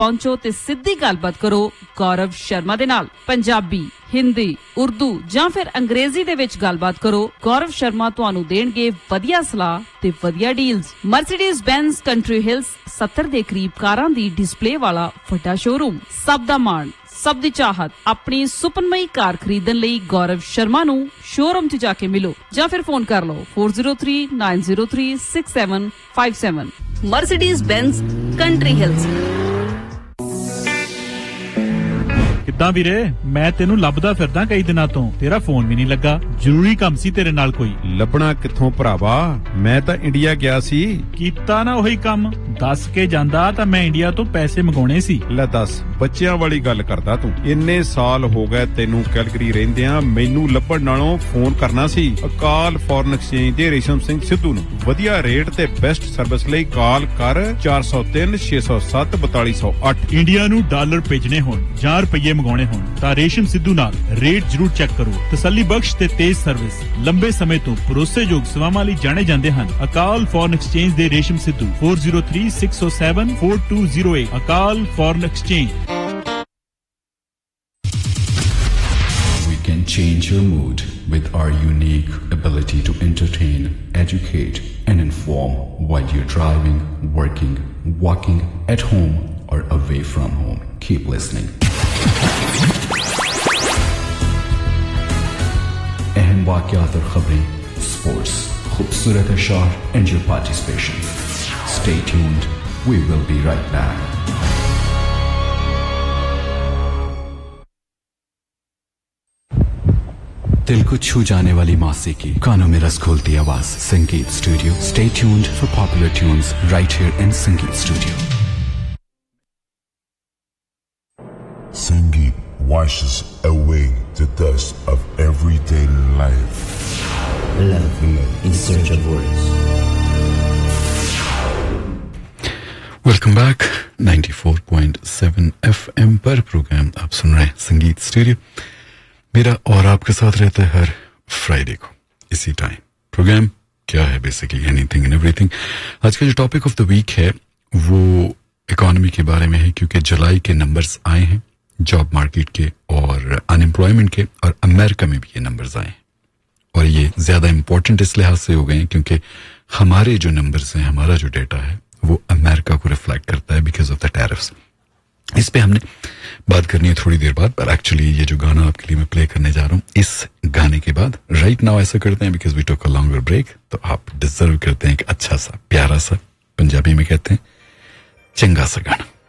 पहुंचो ते सिद्धी गलबात करो गौरव शर्मा दे नाल। पंजाबी, हिंदी, उर्दू जां फिर अंग्रेजी दे विच गलबात करो। गौरव शर्मा तुहानू देणगे वधिया सलाह ते वधिया deals. Mercedes Benz country hills 70 दे करीब कारां दी डिस्प्ले वाला वड्डा शोरूम। सब दा मान, सब दी चाहत। अपनी सुपनमई कार खरीदन लई गौरव शर्मा नू शोरूम च जाके मिलो जां फिर फोन कर लो 4039036757। Mercedes Benz country hills. ਕਿੱਦਾਂ ਵੀਰੇ ਮੈਂ ਤੈਨੂੰ ਲੱਭਦਾ ਫਿਰਦਾ ਕਈ ਦਿਨਾਂ ਤੋਂ ਤੇਰਾ ਫੋਨ ਵੀ ਨਹੀਂ ਲੱਗਾ ਜ਼ਰੂਰੀ ਕੰਮ ਸੀ ਤੇਰੇ ਨਾਲ ਕੋਈ ਲੱਭਣਾ ਕਿੱਥੋਂ ਭਰਾਵਾ ਮੈਂ ਤਾਂ ਇੰਡੀਆ ਗਿਆ ਸੀ ਕੀਤਾ ਨਾ ਉਹੀ ਕੰਮ ਦੱਸ ਕੇ ਜਾਂਦਾ ਤਾਂ ਮੈਂ ਇੰਡੀਆ ਤੋਂ ਪੈਸੇ ਮੰਗਾਉਣੇ ਸੀ ਲੈ ਦੱਸ ਬੱਚਿਆਂ ਵਾਲੀ ਗੱਲ ਕਰਦਾ ਤੂੰ ਇੰਨੇ ਸਾਲ ਹੋ ਗਏ ਤੈਨੂੰ ਕੈਲਗਰੀ ਰਹਿੰਦਿਆਂ ਮੈਨੂੰ ਲੱਭਣ ਨਾਲੋਂ ਫੋਨ ਕਰਨਾ ਸੀ ਅਕਾਲ ਫੋਰਨ ਐਕਸਚੇਂਜ ਦੇ ਰੇਸ਼ਮ ਸਿੰਘ ਸਿੱਧੂ ਨੂੰ ਵਧੀਆ ਰੇਟ ਤੇ ਬੈਸਟ ਸਰਵਿਸ ਲਈ ਕਾਲ ਕਰ 403607 4208 ਇੰਡੀਆ ਨੂੰ ਡਾਲਰ ਭੇਜਣੇ ਹੋਣ ਜਾਂ ਰੁਪਏ ਮੰਗਾਉਣੇ ਹੋਣ ਤਾਂ ਰੇਸ਼ਮ ਸਿੱਧੂ ਨਾਲ ਰੇਟ ਜ਼ਰੂਰ ਚੈੱਕ ਕਰੋ ਤਸੱਲੀ ਬਖਸ਼ ਤੇ ਤੇਜ਼ ਸਰਵਿਸ ਲੰਬੇ ਸਮੇਂ ਤੋਂ ਭਰੋਸੇਯੋਗ ਸੇਵਾਵਾਂ ਲਈ ਜਾਣੇ ਜਾਂਦੇ ਹਨ ਅਕਾਲ ਫੋਰਨ ਐਕਸਚੇਂਜ ਦੇ ਰੇਸ਼ਮ ਸਿੱਧੂ 4036074208 ਅਕਾਲ foreign exchange We can change your mood with our unique ability to entertain, educate and inform while you're driving, working, walking, at home or away from home. Keep listening. अहम वाक़यात और खबरें, sports, खूबसूरत अशार and your participation. Stay tuned. We will be right back. दिल को छू जाने वाली मौसीकी, कानों में रस घोलती आवाज, संगीत studio. Stay tuned for popular tunes right here in Sangeet Studio. Sangeet washes away the dust of everyday life. Love in search of words. Welcome back. 94.7 FM पर प्रोग्राम आप सुन रहे हैं संगीत स्टूडियो. मेरा और आपके साथ रहता है हर फ्राइडे को इसी टाइम. प्रोग्राम क्या है बेसिकली एनीथिंग एंड एवरीथिंग. आज का जो टॉपिक ऑफ द वीक है वो इकोनॉमी के बारे में है क्योंकि जुलाई के नंबर्स आए हैं जॉब मार्केट के और अनएम्प्लॉयमेंट के और अमेरिका में भी ये नंबर्स आए हैं और ये ज्यादा इंपॉर्टेंट इस लिहाज से हो गए हैं क्योंकि हमारे जो नंबर्स हैं हमारा जो डेटा है वो अमेरिका को रिफ्लेक्ट करता है बिकॉज ऑफ द टैरिफ्स. इस पे हमने बात करनी है थोड़ी देर बाद पर एक्चुअली ये जो गाना आपके लिए मैं प्ले करने जा रहा हूँ इस गाने के बाद राइट नाउ ऐसा करते हैं because we took a longer break तो आप डिजर्व करते हैं कि अच्छा सा प्यारा सा पंजाबी में कहते हैं चंगा सा गाना.